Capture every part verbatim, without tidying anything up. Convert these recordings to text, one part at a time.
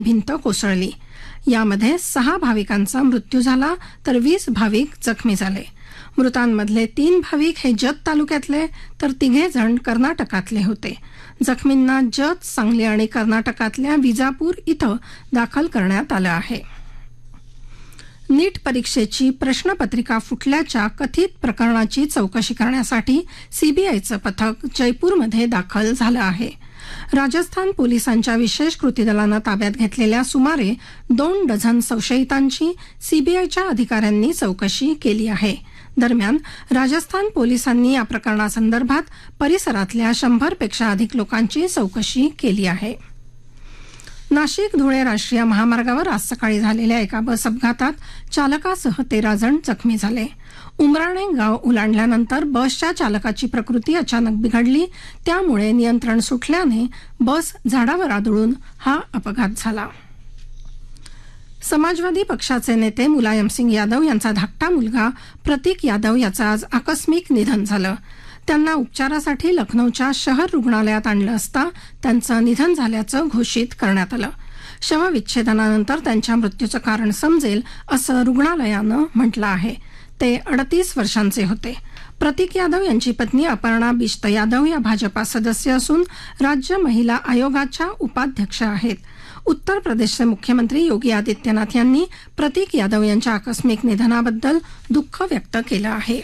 भिंत कोसळली. यामध्ये सहा भाविकांचा मृत्यू झाला तर वीस भाविक जखमी झाले. मृतांमधले तीन भाविक हे जत तालुक्यातले तर तिघे जण कर्नाटकातले होते. जखमींना जत, सांगली आणि कर्नाटकातल्या विजापूर इथं दाखल करण्यात आलं आहे. नीट परीक्षेची प्रश्नपत्रिका फुटल्याच्या कथित प्रकरणाची चौकशी करण्यासाठी सीबीआयचं पथक जयपूरमध्ये दाखल झालं आहे. राजस्थान पोलिसांच्या विशेष कृती दलानं ताब्यात घेतलेल्या सुमारे दोन डझन संशयितांची सीबीआयच्या अधिकाऱ्यांनी चौकशी केली आहे. दरम्यान राजस्थान पोलिसांनी या प्रकरणासंदर्भात परिसरातल्या शंभरपेक्षा अधिक लोकांची चौकशी केली आहे. नाशिक धुळे राष्ट्रीय महामार्गावर आज सकाळी झालेल्या एका बस अपघातात चालकासह तेरा जण जखमी झाले. उमराणे गाव ओलांडल्यानंतर बसच्या चालकाची प्रकृती अचानक बिघडली. त्यामुळे नियंत्रण सुटल्याने बस झाडावर आदळून हा अपघात झाला. समाजवादी पक्षाचे नेते मुलायमसिंग यादव यांचा धाकटा मुलगा प्रतीक यादव याचं आज आकस्मिक निधन झालं. त्यांना उपचारासाठी लखनौच्या शहर रुग्णालयात आणलं असता त्यांचं निधन झाल्याचं घोषित करण्यात आलं. शवविच्छेदनानंतर त्यांच्या मृत्यूचं कारण समजेल असं रुग्णालयानं म्हटलं आहे. ते अडतीस वर्षांचे होते. प्रतीक यादव यांची पत्नी अपर्णा बिश्त यादव या भाजपा सदस्य असून राज्य महिला आयोगाच्या उपाध्यक्ष आहेत. उत्तर प्रदेशचे मुख्यमंत्री योगी आदित्यनाथ यांनी प्रतीक यादव यांच्या आकस्मिक निधनाबद्दल दुःख व्यक्त केलं आहे.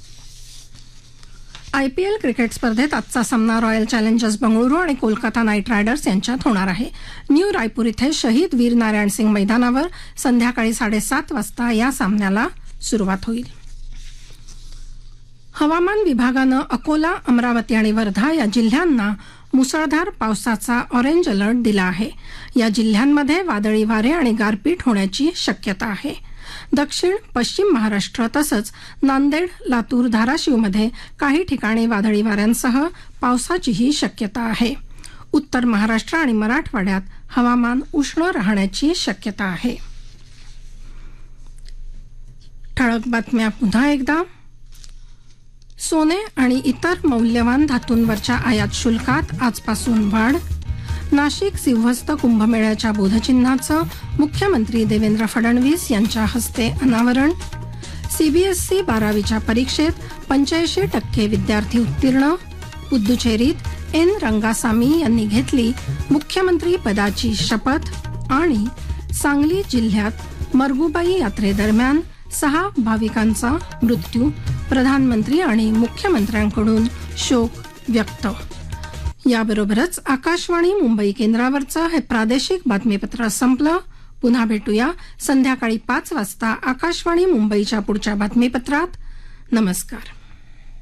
आयपीएल क्रिकेट स्पर्धेत आजचा सामना रॉयल चॅलेंजर्स बंगळुरू आणि कोलकाता नाईट रायडर्स यांच्यात होणार आहे. न्यू रायपूर इथे शहीद वीर नारायण सिंग मैदानावर संध्याकाळी साडेसात वाजता या सामन्याला सुरुवात होईल. हवामान विभागानं अकोला, अमरावती आणि वर्धा या जिल्ह्यांना मुसळधार पावसाचा ऑरेंज अलर्ट दिला आहे. या जिल्ह्यांमध्ये वादळी वारे आणि गारपीट होण्याची शक्यता आहे. दक्षिण पश्चिम महाराष्ट्र तसंच नांदेड, लातूर, धाराशिवमध्ये काही ठिकाणी वादळी वाऱ्यांसह पावसाचीही शक्यता आहे. उत्तर महाराष्ट्र आणि मराठवाड्यात हवामान उष्ण राहण्याची शक्यता आहे. ठळक बातम्या पुन्हा एकदा. सोने आणि इतर मौल्यवान धातूंवरच्या आयात शुल्कात आजपासून वाढ. नाशिक सिंहस्थ कुंभमेळ्याच्या बोधचिन्हाचं मुख्यमंत्री देवेंद्र फडणवीस यांच्या हस्ते अनावरण. सीबीएसई बारावीच्या परीक्षेत पंच्याऐंशी टक्के विद्यार्थी उत्तीर्ण. पुद्दुचेरीत एन रंगासामी यांनी घेतली मुख्यमंत्री पदाची शपथ. आणि सांगली जिल्ह्यात मरगुबाई यात्रेदरम्यान सहा भाविकांचा मृत्यू. प्रधानमंत्री आणि मुख्यमंत्र्यांकडून शोक व्यक्त. याबरोबरच आकाशवाणी मुंबई केंद्रावरचं हे प्रादेशिक बातमीपत्र संपलं. पुन्हा भेटूया संध्याकाळी पाच वाजता आकाशवाणी मुंबईच्या पुढच्या बातमीपत्रात. नमस्कार.